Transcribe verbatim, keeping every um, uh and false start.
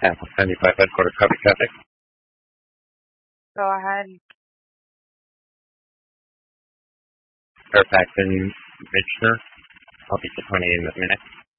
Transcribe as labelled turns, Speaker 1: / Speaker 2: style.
Speaker 1: Apple seventy-five headquarters, copy traffic.
Speaker 2: Go ahead.
Speaker 1: Fairfax and Mitchner. I'll be to twenty in a minute.